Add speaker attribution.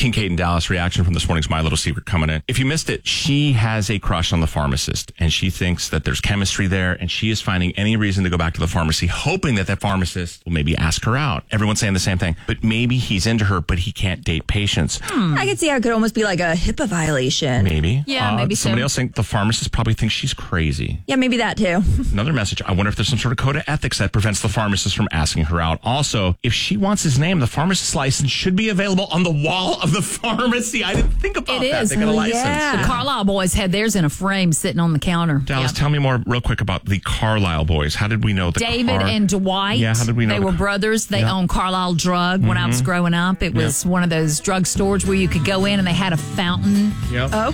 Speaker 1: Kincaid in Dallas, reaction from this morning's My Little Secret coming in. If you missed it, she has a crush on the pharmacist, and she thinks that there's chemistry there, and she is finding any reason to go back to the pharmacy, hoping that pharmacist will maybe ask her out. Everyone's saying the same thing, but maybe he's into her, but he can't date patients.
Speaker 2: I could see how it could almost be like a HIPAA violation.
Speaker 1: Maybe.
Speaker 3: Yeah, maybe
Speaker 1: somebody
Speaker 3: so.
Speaker 1: else think the pharmacist probably thinks she's crazy.
Speaker 2: Yeah, maybe that too.
Speaker 1: Another message. I wonder if there's some sort of code of ethics that prevents the pharmacist from asking her out. Also, if she wants his name, the pharmacist's license should be available on the wall of the pharmacy. I didn't think about
Speaker 3: It
Speaker 1: that.
Speaker 3: is.
Speaker 1: They got a license.
Speaker 2: yeah.
Speaker 3: The Carlisle boys had theirs in a frame sitting on the counter.
Speaker 1: Dallas, tell me more real quick about the Carlisle boys. How did we know the
Speaker 3: David and Dwight.
Speaker 1: Yeah, how did we know
Speaker 3: They were brothers. They owned Carlisle Drug. When I was growing up, it was one of those drug stores where you could go in and they had a fountain.
Speaker 1: Yep.